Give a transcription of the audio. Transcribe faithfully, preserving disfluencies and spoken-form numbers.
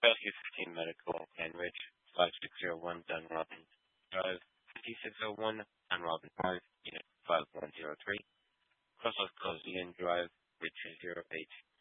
Rescue fifteen Medical, Canridge, five six zero one Dunrobin Drive, fifty-six oh one Dunrobin Drive, Unit five one zero three, Crossroads Close Ian Drive, Bridge zero eight.